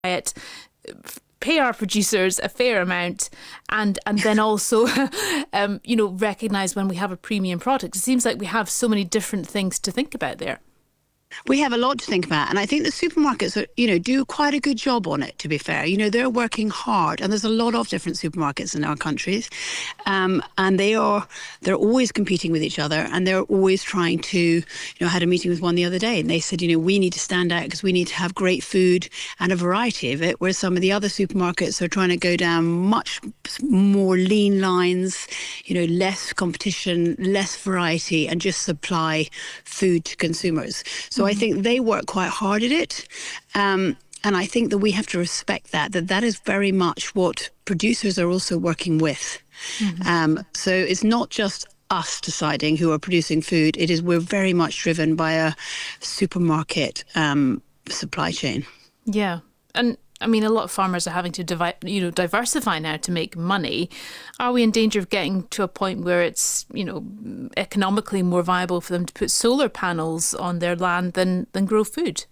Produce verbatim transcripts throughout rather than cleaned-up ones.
it, pay our producers a fair amount, and and then also um, you know, recognise when we have a premium product. It seems like we have so many different things to think about there. We have a lot to think about, and I think the supermarkets are, you know, do quite a good job on it, to be fair. You know, they're working hard, and there's a lot of different supermarkets in our countries, um, and they are, they're always competing with each other, and they're always trying to, you know, I had a meeting with one the other day, and they said, you know, we need to stand out because we need to have great food and a variety of it, whereas some of the other supermarkets are trying to go down much more lean lines, you know, less competition, less variety, and just supply food to consumers. So So I think they work quite hard at it. Um, and I think that we have to respect that, that that is very much what producers are also working with. Mm-hmm. Um, so it's not just us deciding who are producing food. It is, we're very much driven by a supermarket um, supply chain. Yeah. And I mean, a lot of farmers are having to divi- you know, diversify now to make money. Are we in danger of getting to a point where it's, you know, economically more viable for them to put solar panels on their land than, than grow food?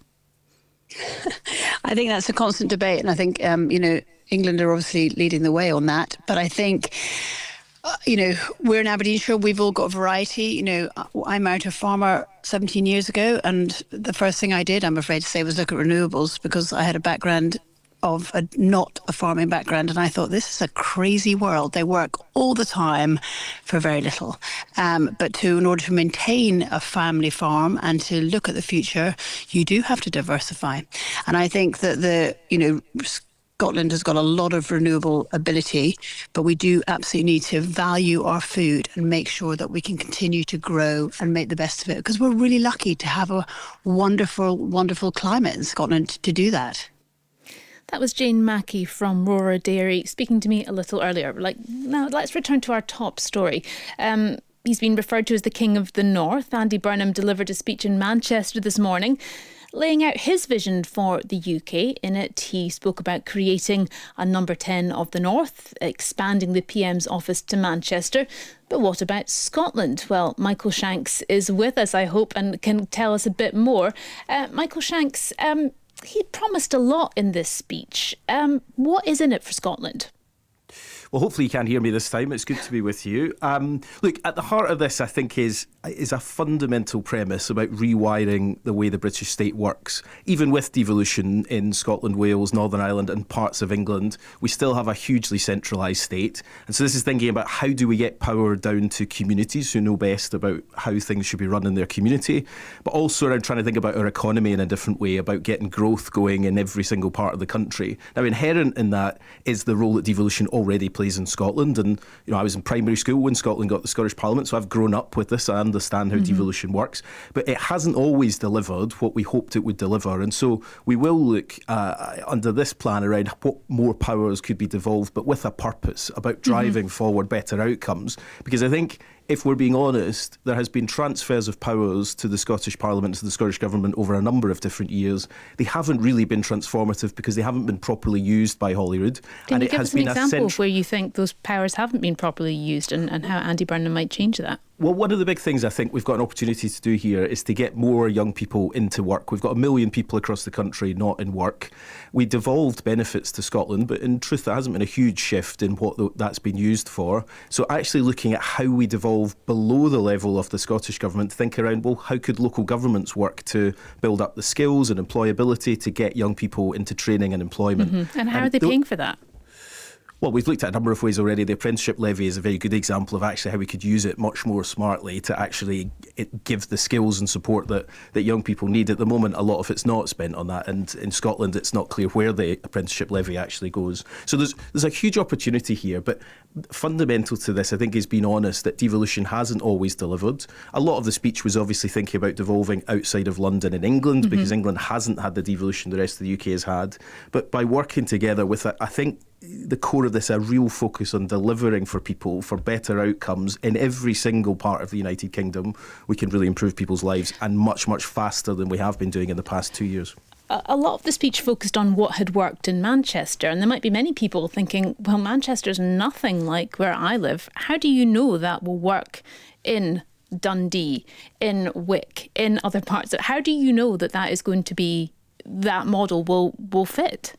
I think that's a constant debate. And I think, um, you know, England are obviously leading the way on that. But I think, uh, you know, we're in Aberdeenshire. We've all got variety. You know, I married a farmer seventeen years ago. And the first thing I did, I'm afraid to say, was look at renewables, because I had a background of a, not a farming background, and I thought, this is a crazy world. They work all the time for very little. Um, but to, in order to maintain a family farm and to look at the future, you do have to diversify. And I think that the, you know, Scotland has got a lot of renewable ability, but we do absolutely need to value our food and make sure that we can continue to grow and make the best of it, because we're really lucky to have a wonderful, wonderful climate in Scotland to do that. That was Jane Mackey from Rora Dairy speaking to me a little earlier. Like, now let's return to our top story. Um, he's been referred to as the King of the North. Andy Burnham delivered a speech in Manchester this morning, laying out his vision for the U K. In it, he spoke about creating a number ten of the North, expanding the P M's office to Manchester. But what about Scotland? Well, Michael Shanks is with us, I hope, and can tell us a bit more. Uh, Michael Shanks, um, he promised a lot in this speech. Um, what is in it for Scotland? Well, hopefully you can hear me this time. It's good to be with you. Um, look, at the heart of this, I think, is is a fundamental premise about rewiring the way the British state works. Even with devolution in Scotland, Wales, Northern Ireland and parts of England, we still have a hugely centralised state. And so this is thinking about how do we get power down to communities who know best about how things should be run in their community, but also around trying to think about our economy in a different way, about getting growth going in every single part of the country. Now, inherent in that is the role that devolution already plays in Scotland. And, you know, I was in primary school when Scotland got the Scottish Parliament, so I've grown up with this. I understand how mm-hmm. devolution works, but it hasn't always delivered what we hoped it would deliver. And so we will look uh, under this plan around what more powers could be devolved, but with a purpose about driving mm-hmm. forward better outcomes. Because I think, if we're being honest, there has been transfers of powers to the Scottish Parliament, to the Scottish Government over a number of different years. They haven't really been transformative because they haven't been properly used by Holyrood. Can and you it give has us an been example central- of where you think those powers haven't been properly used and, and how Andy Burnham might change that? Well, one of the big things I think we've got an opportunity to do here is to get more young people into work. We've got a million people across the country not in work. We devolved benefits to Scotland, but in truth, there hasn't been a huge shift in what that's been used for. So actually looking at how we devolve below the level of the Scottish Government, think around, well, how could local governments work to build up the skills and employability to get young people into training and employment? Mm-hmm. And how and are they th- paying for that? Well, we've looked at a number of ways already. The apprenticeship levy is a very good example of actually how we could use it much more smartly to actually it give the skills and support that, that young people need. At the moment, a lot of it's not spent on that. And in Scotland, it's not clear where the apprenticeship levy actually goes. So there's there's a huge opportunity here. But fundamental to this, I think, is being honest that devolution hasn't always delivered. A lot of the speech was obviously thinking about devolving outside of London and England mm-hmm. because England hasn't had the devolution the rest of the U K has had. But by working together with, a, I think, the core of this, a real focus on delivering for people for better outcomes in every single part of the United Kingdom, we can really improve people's lives, and much, much faster than we have been doing in the past two years. A lot of the speech focused on what had worked in Manchester, and there might be many people thinking, well, Manchester's nothing like where I live. How do you know that will work in Dundee, in Wick, in other parts? How do you know that that is going to be, that model will, will fit?